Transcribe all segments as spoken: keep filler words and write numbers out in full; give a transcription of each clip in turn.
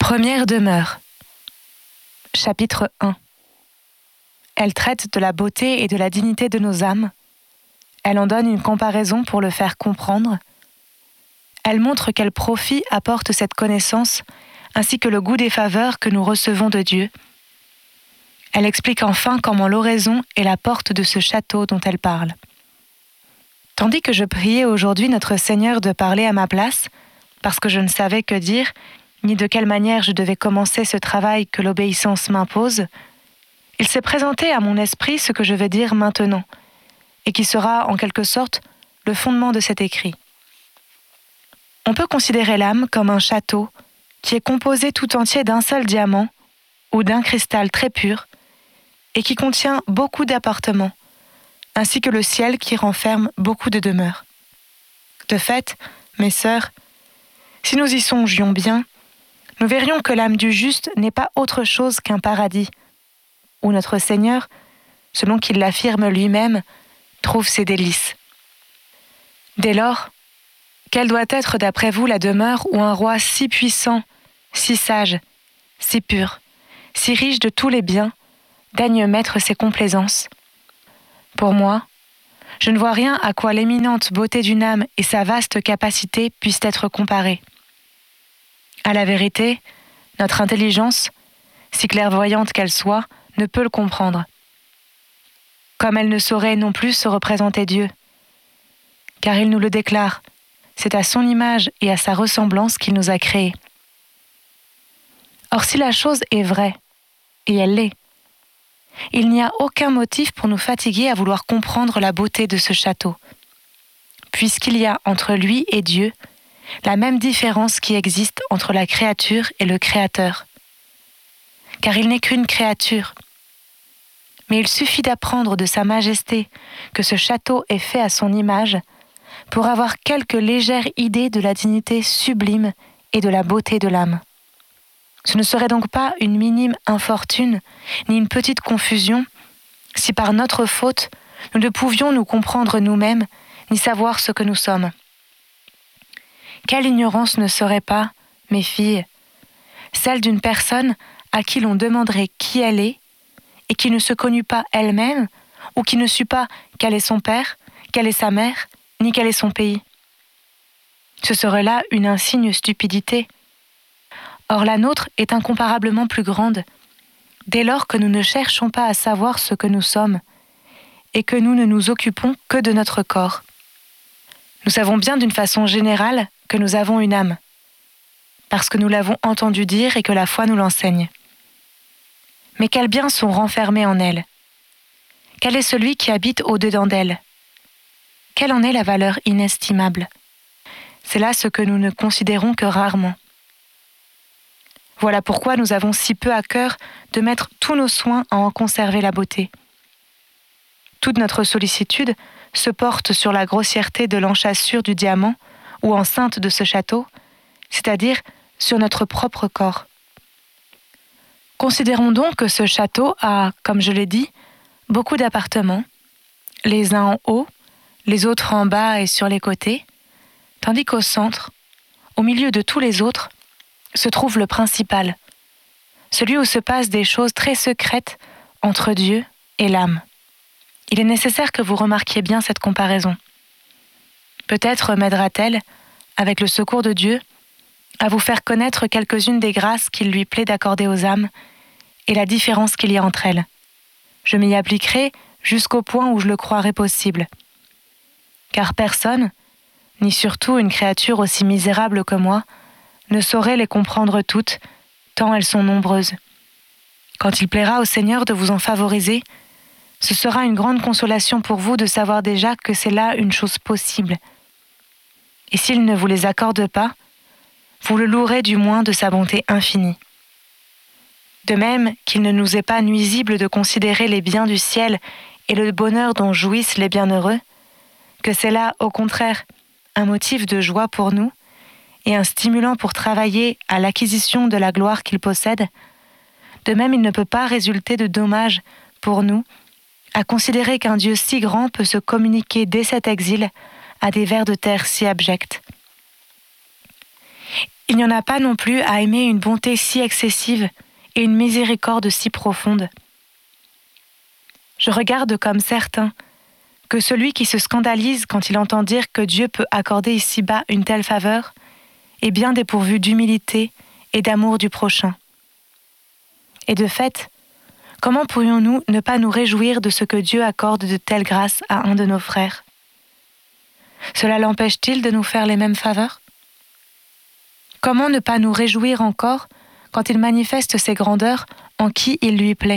Première demeure. Chapitre un. Elle traite de la beauté et de la dignité de nos âmes. Elle en donne une comparaison pour le faire comprendre. Elle montre quel profit apporte cette connaissance, ainsi que le goût des faveurs que nous recevons de Dieu. Elle explique enfin comment l'oraison est la porte de ce château dont elle parle. Tandis que je priais aujourd'hui notre Seigneur de parler à ma place, parce que je ne savais que dire, ni de quelle manière je devais commencer ce travail que l'obéissance m'impose, il s'est présenté à mon esprit ce que je vais dire maintenant, et qui sera en quelque sorte le fondement de cet écrit. On peut considérer l'âme comme un château qui est composé tout entier d'un seul diamant ou d'un cristal très pur et qui contient beaucoup d'appartements, ainsi que le ciel qui renferme beaucoup de demeures. De fait, mes sœurs, si nous y songions bien, nous verrions que l'âme du juste n'est pas autre chose qu'un paradis, où notre Seigneur, selon qu'il l'affirme lui-même, trouve ses délices. Dès lors, quelle doit être d'après vous la demeure où un roi si puissant, si sage, si pur, si riche de tous les biens, daigne mettre ses complaisances? Pour moi, je ne vois rien à quoi l'éminente beauté d'une âme et sa vaste capacité puissent être comparées. À la vérité, notre intelligence, si clairvoyante qu'elle soit, ne peut le comprendre. Comme elle ne saurait non plus se représenter Dieu. Car il nous le déclare, c'est à son image et à sa ressemblance qu'il nous a créés. Or si la chose est vraie, et elle l'est, il n'y a aucun motif pour nous fatiguer à vouloir comprendre la beauté de ce château, puisqu'il y a entre lui et Dieu la même différence qui existe entre la créature et le Créateur. Car il n'est qu'une créature. Mais il suffit d'apprendre de sa majesté que ce château est fait à son image pour avoir quelque légère idée de la dignité sublime et de la beauté de l'âme. Ce ne serait donc pas une minime infortune, ni une petite confusion, si par notre faute, nous ne pouvions nous comprendre nous-mêmes, ni savoir ce que nous sommes. Quelle ignorance ne serait pas, mes filles, celle d'une personne à qui l'on demanderait qui elle est, et qui ne se connut pas elle-même, ou qui ne sut pas quel est son père, quelle est sa mère, ni quel est son pays. Ce serait là une insigne stupidité. Or la nôtre est incomparablement plus grande, dès lors que nous ne cherchons pas à savoir ce que nous sommes, et que nous ne nous occupons que de notre corps. Nous savons bien d'une façon générale que nous avons une âme, parce que nous l'avons entendu dire et que la foi nous l'enseigne. Mais quels biens sont renfermés en elle? Quel est celui qui habite au-dedans d'elle? Quelle en est la valeur inestimable? C'est là ce que nous ne considérons que rarement. Voilà pourquoi nous avons si peu à cœur de mettre tous nos soins à en conserver la beauté. Toute notre sollicitude se porte sur la grossièreté de l'enchâssure du diamant ou enceinte de ce château, c'est-à-dire sur notre propre corps. Considérons donc que ce château a, comme je l'ai dit, beaucoup d'appartements, les uns en haut, les autres en bas et sur les côtés, tandis qu'au centre, au milieu de tous les autres, se trouve le principal, celui où se passent des choses très secrètes entre Dieu et l'âme. Il est nécessaire que vous remarquiez bien cette comparaison. Peut-être m'aidera-t-elle, avec le secours de Dieu, à vous faire connaître quelques-unes des grâces qu'il lui plaît d'accorder aux âmes et la différence qu'il y a entre elles. Je m'y appliquerai jusqu'au point où je le croirai possible. Car personne, ni surtout une créature aussi misérable que moi, ne saurait les comprendre toutes, tant elles sont nombreuses. Quand il plaira au Seigneur de vous en favoriser, ce sera une grande consolation pour vous de savoir déjà que c'est là une chose possible. Et s'il ne vous les accorde pas, vous le louerez du moins de sa bonté infinie. De même qu'il ne nous est pas nuisible de considérer les biens du ciel et le bonheur dont jouissent les bienheureux, que c'est là, au contraire, un motif de joie pour nous et un stimulant pour travailler à l'acquisition de la gloire qu'ils possèdent, de même il ne peut pas résulter de dommage pour nous à considérer qu'un Dieu si grand peut se communiquer dès cet exil à des vers de terre si abjects. il n'y en a pas non plus à aimer une bonté si excessive et une miséricorde si profonde. Je regarde comme certain que celui qui se scandalise quand il entend dire que Dieu peut accorder ici-bas une telle faveur est bien dépourvu d'humilité et d'amour du prochain. Et de fait, comment pourrions-nous ne pas nous réjouir de ce que Dieu accorde de telles grâces à un de nos frères ? Cela l'empêche-t-il de nous faire les mêmes faveurs ? Comment ne pas nous réjouir encore quand il manifeste ses grandeurs en qui il lui plaît ?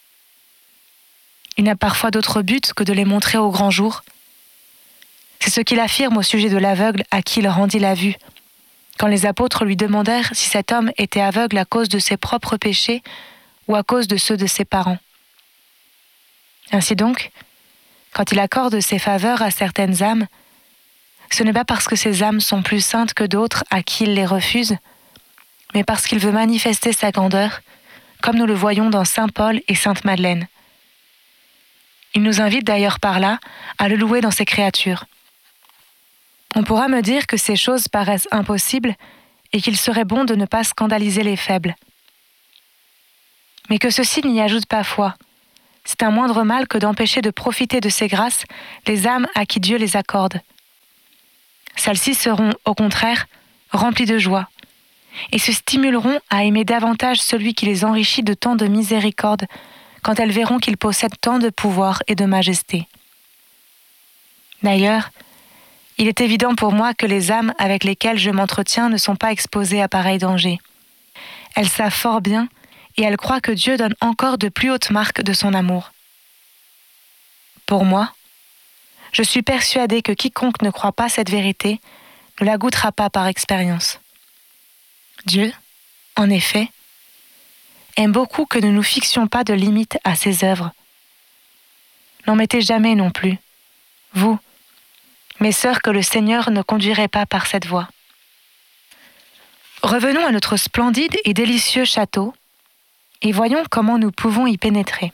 Il n'a parfois d'autre but que de les montrer au grand jour. C'est ce qu'il affirme au sujet de l'aveugle à qui il rendit la vue, quand les apôtres lui demandèrent si cet homme était aveugle à cause de ses propres péchés ou à cause de ceux de ses parents. Ainsi donc, quand il accorde ses faveurs à certaines âmes, ce n'est pas parce que ces âmes sont plus saintes que d'autres à qui il les refuse, mais parce qu'il veut manifester sa grandeur, comme nous le voyons dans saint Paul et sainte Madeleine. Il nous invite d'ailleurs par là à le louer dans ses créatures. On pourra me dire que ces choses paraissent impossibles et qu'il serait bon de ne pas scandaliser les faibles. Mais que ceci n'y ajoute pas foi. C'est un moindre mal que d'empêcher de profiter de ces grâces les âmes à qui Dieu les accorde. Celles-ci seront, au contraire, remplies de joie et se stimuleront à aimer davantage celui qui les enrichit de tant de miséricorde quand elles verront qu'il possède tant de pouvoir et de majesté. D'ailleurs, il est évident pour moi que les âmes avec lesquelles je m'entretiens ne sont pas exposées à pareil danger. Elles savent fort bien et elles croient que Dieu donne encore de plus hautes marques de son amour. Pour moi, je suis persuadée que quiconque ne croit pas cette vérité ne la goûtera pas par expérience. Dieu, en effet, aime beaucoup que nous ne nous fixions pas de limites à ses œuvres. N'en mettez jamais non plus, vous, mes sœurs, que le Seigneur ne conduirait pas par cette voie. Revenons à notre splendide et délicieux château et voyons comment nous pouvons y pénétrer.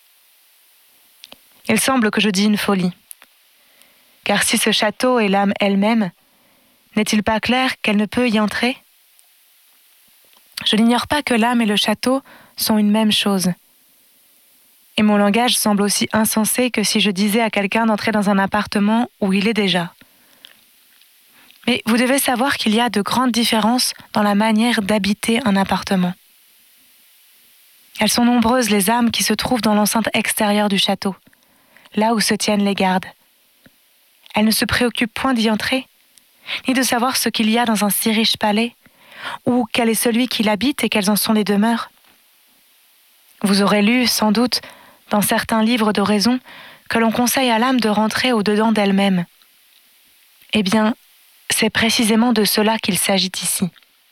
Il semble que je dis une folie, car si ce château est l'âme elle-même, n'est-il pas clair qu'elle ne peut y entrer ? Je n'ignore pas que l'âme et le château sont une même chose. Et mon langage semble aussi insensé que si je disais à quelqu'un d'entrer dans un appartement où il est déjà. Mais vous devez savoir qu'il y a de grandes différences dans la manière d'habiter un appartement. Elles sont nombreuses les âmes qui se trouvent dans l'enceinte extérieure du château, là où se tiennent les gardes. Elles ne se préoccupent point d'y entrer, ni de savoir ce qu'il y a dans un si riche palais, ou quel est celui qui l'habite et quelles en sont les demeures. Vous aurez lu, sans doute, dans certains livres d'oraison, que l'on conseille à l'âme de rentrer au-dedans d'elle-même. Eh bien, c'est précisément de cela qu'il s'agit ici.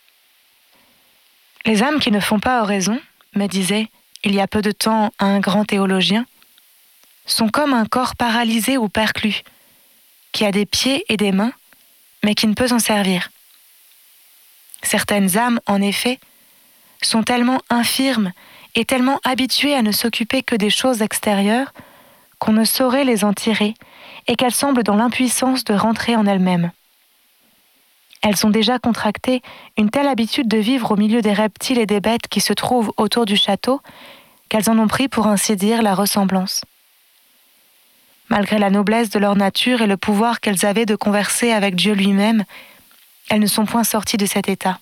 Les âmes qui ne font pas oraison, me disait, il y a peu de temps, un grand théologien, sont comme un corps paralysé ou perclus, qui a des pieds et des mains, mais qui ne peut s'en servir. Certaines âmes, en effet, sont tellement infirmes et tellement habituées à ne s'occuper que des choses extérieures qu'on ne saurait les en tirer et qu'elles semblent dans l'impuissance de rentrer en elles-mêmes. Elles ont déjà contracté une telle habitude de vivre au milieu des reptiles et des bêtes qui se trouvent autour du château qu'elles en ont pris, pour ainsi dire, la ressemblance. Malgré la noblesse de leur nature et le pouvoir qu'elles avaient de converser avec Dieu lui-même, elles ne sont point sorties de cet état.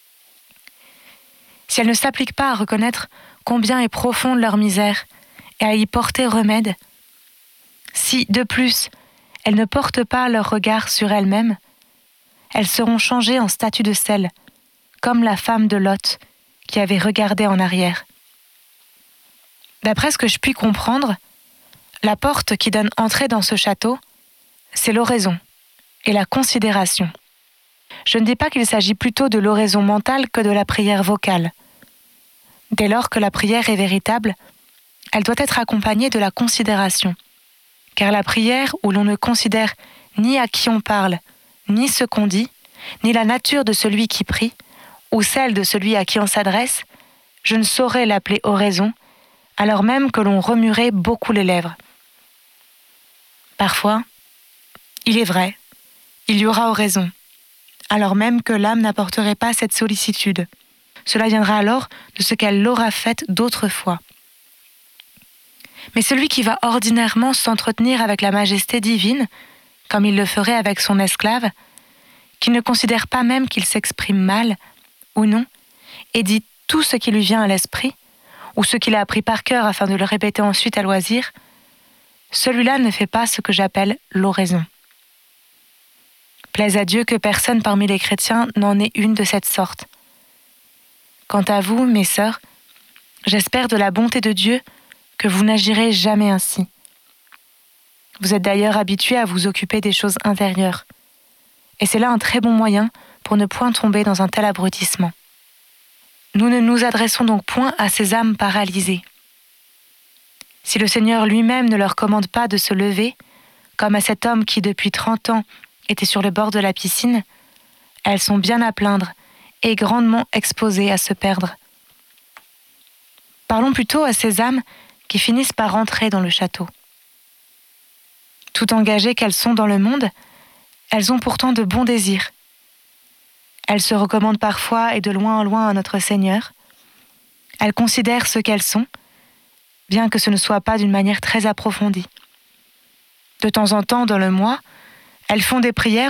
Si elles ne s'appliquent pas à reconnaître combien est profonde leur misère et à y porter remède, si, de plus, elles ne portent pas leur regard sur elles-mêmes, elles seront changées en statues de sel, comme la femme de Lot qui avait regardé en arrière. D'après ce que je puis comprendre, la porte qui donne entrée dans ce château, c'est l'oraison et la considération. Je ne dis pas qu'il s'agit plutôt de l'oraison mentale que de la prière vocale. Dès lors que la prière est véritable, elle doit être accompagnée de la considération. Car la prière où l'on ne considère ni à qui on parle, ni ce qu'on dit, ni la nature de celui qui prie, ou celle de celui à qui on s'adresse, je ne saurais l'appeler oraison, alors même que l'on remuerait beaucoup les lèvres. Parfois, il est vrai, il y aura oraison, alors même que l'âme n'apporterait pas cette sollicitude. Cela viendra alors de ce qu'elle l'aura fait d'autrefois. Mais celui qui va ordinairement s'entretenir avec la majesté divine, comme il le ferait avec son esclave, qui ne considère pas même qu'il s'exprime mal ou non, et dit tout ce qui lui vient à l'esprit, ou ce qu'il a appris par cœur afin de le répéter ensuite à loisir, celui-là ne fait pas ce que j'appelle l'oraison. Plaise à Dieu que personne parmi les chrétiens n'en ait une de cette sorte. Quant à vous, mes sœurs, j'espère de la bonté de Dieu que vous n'agirez jamais ainsi. Vous êtes d'ailleurs habitués à vous occuper des choses intérieures, et c'est là un très bon moyen pour ne point tomber dans un tel abrutissement. Nous ne nous adressons donc point à ces âmes paralysées. Si le Seigneur lui-même ne leur commande pas de se lever, comme à cet homme qui depuis trente ans était sur le bord de la piscine, elles sont bien à plaindre et grandement exposées à se perdre. Parlons plutôt à ces âmes qui finissent par entrer dans le château. Tout engagées qu'elles sont dans le monde, elles ont pourtant de bons désirs. Elles se recommandent parfois et de loin en loin à notre Seigneur. Elles considèrent ce qu'elles sont, bien que ce ne soit pas d'une manière très approfondie. De temps en temps, dans le mois, elles font des prières